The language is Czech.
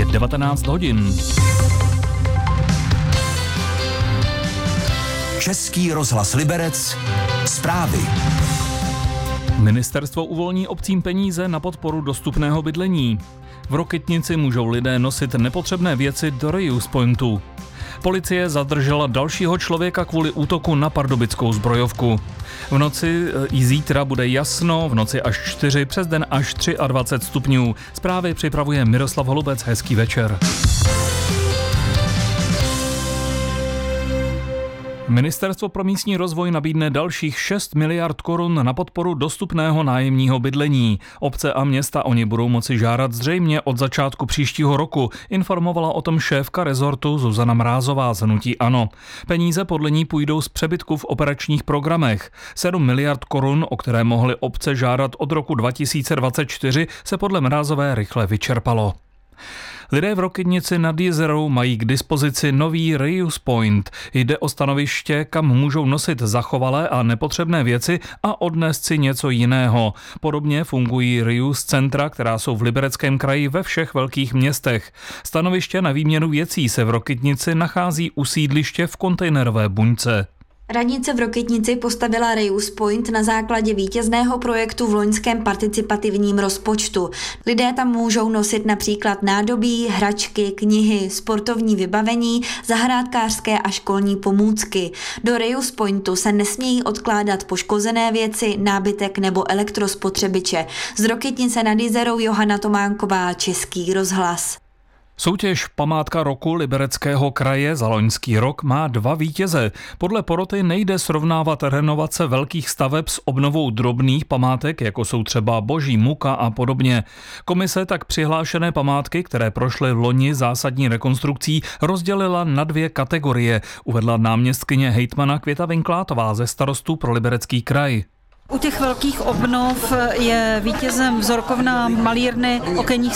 19 hodin. Český rozhlas Liberec, zprávy. Ministerstvo uvolní obcím peníze na podporu dostupného bydlení. V Rokytnici můžou lidé nosit nepotřebné věci do reuse pointu. Policie zadržela dalšího člověka kvůli útoku na pardubickou zbrojovku. V noci i zítra bude jasno, v noci až 4, přes den až 23 stupňů. Zprávy připravuje Miroslav Holubec, hezký večer. Ministerstvo pro místní rozvoj nabídne dalších 6 miliard korun na podporu dostupného nájemního bydlení. Obce a města o ně budou moci žádat zřejmě od začátku příštího roku, informovala o tom šéfka rezortu Zuzana Mrázová z hnutí ANO. Peníze podle ní půjdou z přebytku v operačních programech. 7 miliard korun, o které mohly obce žádat od roku 2024, se podle Mrázové rychle vyčerpalo. Lidé v Rokytnici nad Jizerou mají k dispozici nový reuse point. Jde o stanoviště, kam můžou nosit zachovalé a nepotřebné věci a odnést si něco jiného. Podobně fungují reuse centra, která jsou v Libereckém kraji ve všech velkých městech. Stanoviště na výměnu věcí se v Rokytnici nachází u sídliště v kontejnerové buňce. Radnice v Rokytnici postavila reuse point na základě vítězného projektu v loňském participativním rozpočtu. Lidé tam můžou nosit například nádobí, hračky, knihy, sportovní vybavení, zahrádkářské a školní pomůcky. Do reuse pointu se nesmějí odkládat poškozené věci, nábytek nebo elektrospotřebiče. Z Rokytnice nad Jizerou Johana Tománková, Český rozhlas. Soutěž Památka roku Libereckého kraje za loňský rok má 2 vítěze. Podle poroty nejde srovnávat renovace velkých staveb s obnovou drobných památek, jako jsou třeba Boží muka a podobně. Komise tak přihlášené památky, které prošly loni zásadní rekonstrukcí, rozdělila na 2 kategorie, uvedla náměstkyně hejtmana Květa Vinklátová ze Starostů pro Liberecký kraj. U těch velkých obnov je vítězem vzorkovna malírny okenních